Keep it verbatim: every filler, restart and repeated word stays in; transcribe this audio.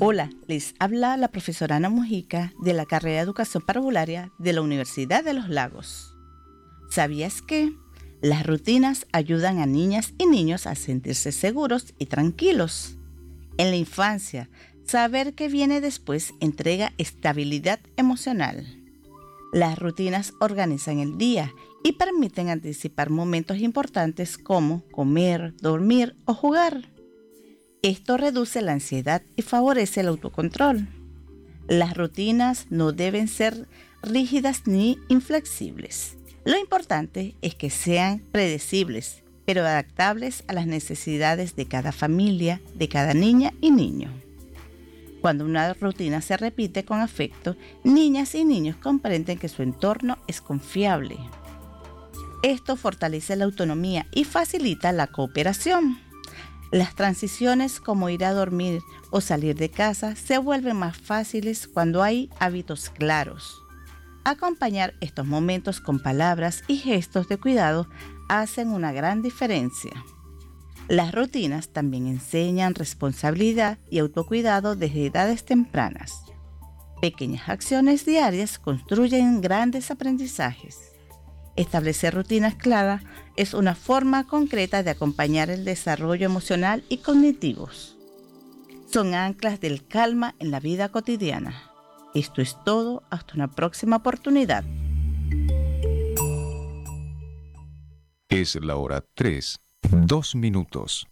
Hola, les habla la profesora Ana Mujica de la carrera de Educación Parvularia de la Universidad de los Lagos. ¿Sabías que las rutinas ayudan a niñas y niños a sentirse seguros y tranquilos? En la infancia, saber qué viene después entrega estabilidad emocional. Las rutinas organizan el día y permiten anticipar momentos importantes como comer, dormir o jugar. Esto reduce la ansiedad y favorece el autocontrol. Las rutinas no deben ser rígidas ni inflexibles. Lo importante es que sean predecibles, pero adaptables a las necesidades de cada familia, de cada niña y niño. Cuando una rutina se repite con afecto, niñas y niños comprenden que su entorno es confiable. Esto fortalece la autonomía y facilita la cooperación. Las transiciones como ir a dormir o salir de casa se vuelven más fáciles cuando hay hábitos claros. Acompañar estos momentos con palabras y gestos de cuidado hacen una gran diferencia. Las rutinas también enseñan responsabilidad y autocuidado desde edades tempranas. Pequeñas acciones diarias construyen grandes aprendizajes. Establecer rutinas claras es una forma concreta de acompañar el desarrollo emocional y cognitivos. Son anclas del calma en la vida cotidiana. Esto es todo, hasta una próxima oportunidad. Es la hora tres, dos minutos.